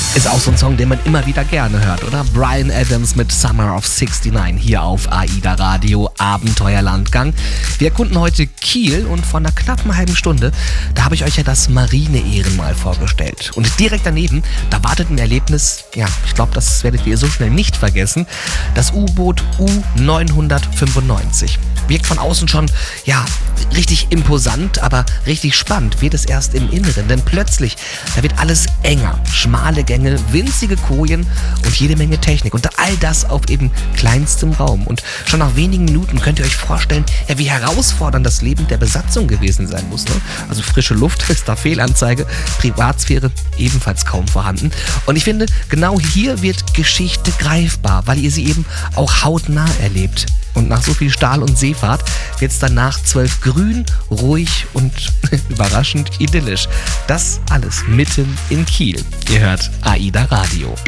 Ist auch so ein Song, den man immer wieder gerne hört, oder? Bryan Adams mit Summer of '69 hier auf AIDA Radio Abenteuerlandgang. Wir erkunden heute Kiel und vor einer knappen halben Stunde, da habe ich euch ja das Marine-Ehrenmal vorgestellt. Und direkt daneben, da wartet ein Erlebnis, ja, ich glaube, das werdet ihr so schnell nicht vergessen, das U-Boot U-995. Wirkt von außen schon, ja, richtig imposant, aber richtig spannend wird es erst im Inneren, denn plötzlich, da wird alles enger, schmale Gänge, winzige Kojen und jede Menge Technik und all das auf eben kleinstem Raum. Und schon nach wenigen Minuten könnt ihr euch vorstellen, ja, wie herausfordernd das Leben der Besatzung gewesen sein muss. Ne? Also frische Luft ist da Fehlanzeige, Privatsphäre ebenfalls kaum vorhanden. Und ich finde, genau hier wird Geschichte greifbar, weil ihr sie eben auch hautnah erlebt. Und nach so viel Stahl- und Seefahrt wird es danach 12 grün, ruhig und überraschend idyllisch. Das alles mitten in Kiel. Ihr hört AIDA Radio.